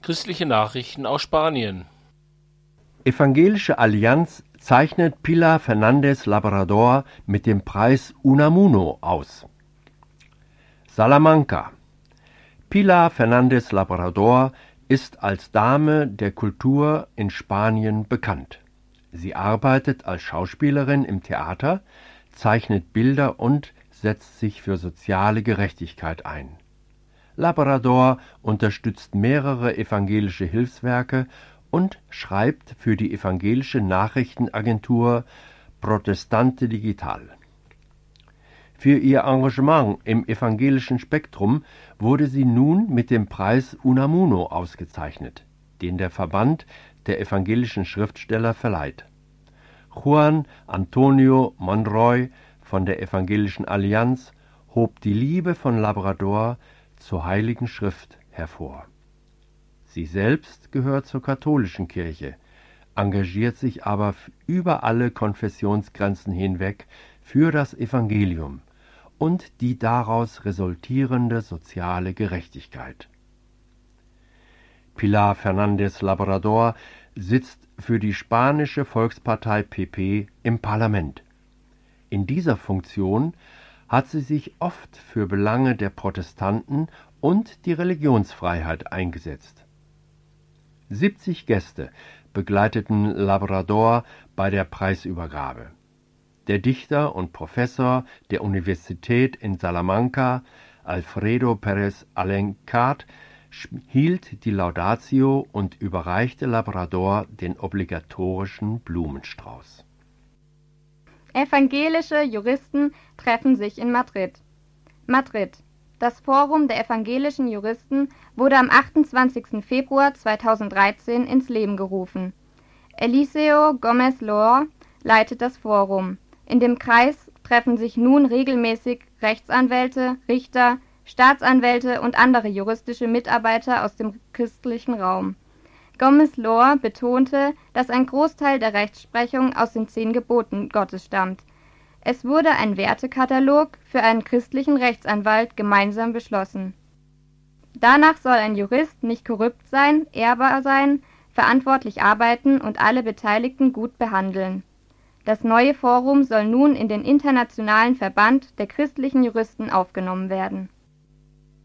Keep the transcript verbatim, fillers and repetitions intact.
Christliche Nachrichten aus Spanien. Evangelische Allianz zeichnet Pilar Fernández Labrador mit dem Preis Unamuno aus. Salamanca. Pilar Fernández Labrador ist als Dame der Kultur in Spanien bekannt. Sie arbeitet als Schauspielerin im Theater, zeichnet Bilder und setzt sich für soziale Gerechtigkeit ein. Labrador unterstützt mehrere evangelische Hilfswerke und schreibt für die evangelische Nachrichtenagentur Protestante Digital. Für ihr Engagement im evangelischen Spektrum wurde sie nun mit dem Preis Unamuno ausgezeichnet, den der Verband der evangelischen Schriftsteller verleiht. Juan Antonio Monroy von der Evangelischen Allianz hob die Liebe von Labrador zur Heiligen Schrift hervor. Sie selbst gehört zur katholischen Kirche, engagiert sich aber über alle Konfessionsgrenzen hinweg für das Evangelium und die daraus resultierende soziale Gerechtigkeit. Pilar Fernández Labrador sitzt für die spanische Volkspartei P P im Parlament. In dieser Funktion hat sie sich oft für Belange der Protestanten und die Religionsfreiheit eingesetzt. siebzig Gäste begleiteten Labrador bei der Preisübergabe. Der Dichter und Professor der Universität in Salamanca, Alfredo Pérez Alencar, hielt die Laudatio und überreichte Labrador den obligatorischen Blumenstrauß. Evangelische Juristen treffen sich in Madrid. Madrid. Das Forum der evangelischen Juristen wurde am achtundzwanzigsten Februar zweitausenddreizehn ins Leben gerufen. Eliseo Gómez Loor leitet das Forum. In dem Kreis treffen sich nun regelmäßig Rechtsanwälte, Richter, Staatsanwälte und andere juristische Mitarbeiter aus dem christlichen Raum. Gómez Loor betonte, dass ein Großteil der Rechtsprechung aus den zehn Geboten Gottes stammt. Es wurde ein Wertekatalog für einen christlichen Rechtsanwalt gemeinsam beschlossen. Danach soll ein Jurist nicht korrupt sein, ehrbar sein, verantwortlich arbeiten und alle Beteiligten gut behandeln. Das neue Forum soll nun in den Internationalen Verband der christlichen Juristen aufgenommen werden.